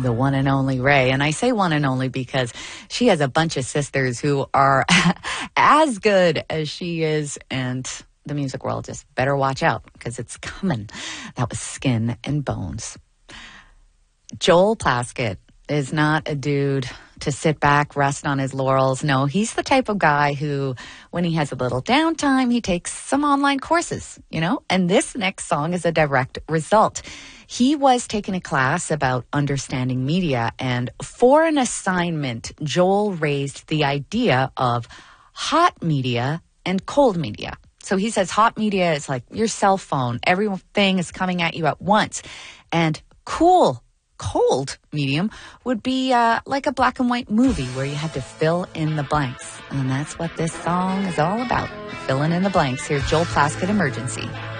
the one and only Ray. And I say one and only because she has a bunch of sisters who are as good as she is, and the music world just better watch out because it's coming. That was Skin and Bones. Joel Plaskett is not a dude to sit back, rest on his laurels. No, he's the type of guy who, when he has a little downtime, he takes some online courses, and this next song is a direct result. He was taking a class about understanding media, and for an assignment, Joel raised the idea of hot media and cold media. So he says hot media is like your cell phone. Everything is coming at you at once. And cold medium would be like a black and white movie where you had to fill in the blanks. And that's what this song is all about, filling in the blanks. Here's Joel Plaskett, Emergency.